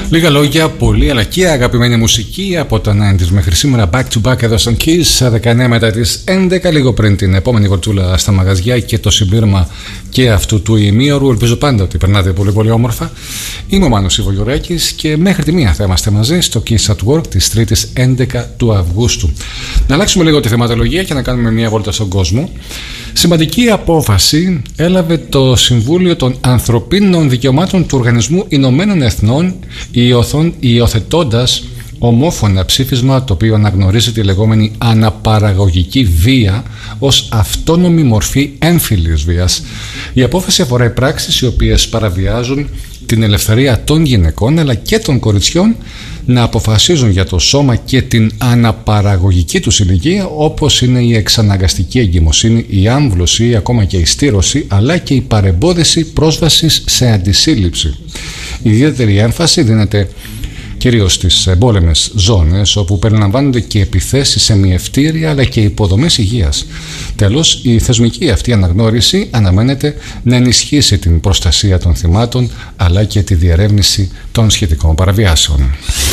Λίγα λόγια, πολύ αλλά και αγαπημένη μουσική από τα 90s μέχρι σήμερα. Back to back εδώ στον Kiss, 19 μετά τις 11, λίγο πριν την επόμενη βολτούλα στα μαγαζιά και το συμπλήρωμα και αυτού του ημίωρου. Ελπίζω πάντα ότι περνάτε πολύ πολύ όμορφα. Είμαι ο Μάνος Ιβογιουράκης και μέχρι τη μία θα είμαστε μαζί στο Kiss at Work της 3ης 11 του Αυγούστου. Να αλλάξουμε λίγο τη θεματολογία και να κάνουμε μια βόλτα στον κόσμο. Σημαντική απόφαση έλαβε το Συμβούλιο των Ανθρωπίνων Δικαιωμάτων του Οργανισμού Ηνωμένων Εθνών, υιοθετώντας ομόφωνα ψήφισμα το οποίο αναγνωρίζει τη λεγόμενη αναπαραγωγική βία ως αυτόνομη μορφή έμφυλης βίας. Η απόφαση αφορά πράξεις οι οποίες παραβιάζουν την ελευθερία των γυναικών αλλά και των κοριτσιών να αποφασίζουν για το σώμα και την αναπαραγωγική τους ηλικία, όπως είναι η εξαναγκαστική εγκυμοσύνη, η άμβλωση ή ακόμα και η στήρωση, αλλά και η παρεμπόδιση πρόσβασης σε αντισύλληψη. Ιδιαίτερη έμφαση δίνεται κυρίως στις εμπόλεμες ζώνες, όπου περιλαμβάνονται και επιθέσεις σε μιευτήρια αλλά και υποδομές υγείας. Τέλος, η θεσμική αυτή αναγνώριση αναμένεται να ενισχύσει την προστασία των θυμάτων αλλά και τη διερεύνηση των σχετικών παραβιάσεων.